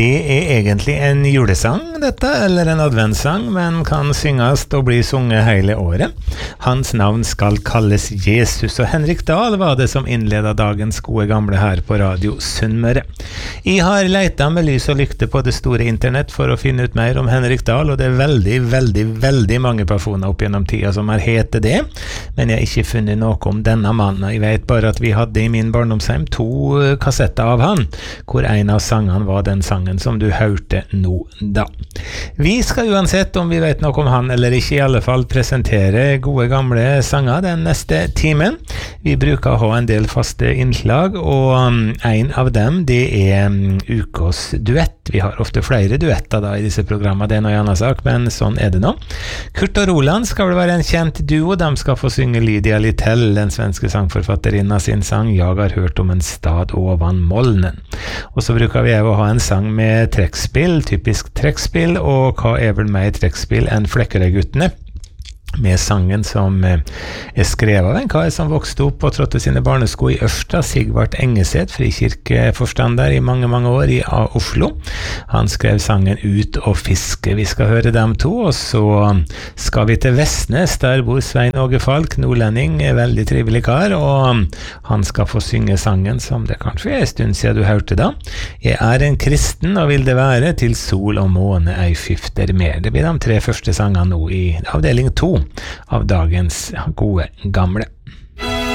Det egentlig en julesang, dette, eller en adventssang, men kan synges og bli sunget hele året. Hans navn skal kalles Jesus, og Henrik Dahl var det som innledet dagens gode gamle her på Radio Sunnmøre. Jeg har letet med lys og lykte på det store internett for å finne ut mer om Henrik Dahl, og det veldig mange personer opp gjennom tida som har hete det, men jeg har ikke funnet noe om denne mannen. Jeg vet bare at vi hadde i min barndomsheim 2 kassetter av han, hvor en av sangene var den sangen som du hørte nå da. Vi skal uansett, om vi vet noe om han eller ikke, i alle fall presentere gode gamle sanger den neste timen. Vi bruker å ha en del faste innslag, og en av dem, det er ukas duett. Vi har ofte flere duetter da i disse programmene, det er noe annet sak, men sånn er det nå. Kurt og Roland skal vel være en kjent duo, de skal få synge Lydia Littell, den svenske sangforfatterinna sin sang «Jeg har hørt om en stad ovan molnen». Og så bruker vi å ha en sang med trekkspill, typisk trekkspill, og hva er vel mer trekkspill enn Flekkerøy-guttene? Med sangen som er skrevet av en kar som vokste opp og trådte sine barnesko i Ørsta, Sigvart Engeseth, frikirkeforstander i mange år i Oslo. Han skrev sangen Ut og fiske. Vi skal høre dem to, og så skal vi til Vestnes, der bor Svein Åge Falk, nordlending, veldig trivelig kar, og han skal få synge sangen som det kanskje er en stund siden du hørte da. Jeg er en kristen, og vil det være til sol og måne ei skifter mer. Det blir de 3 første sangene nå i avdeling 2 av dagens gode gamle.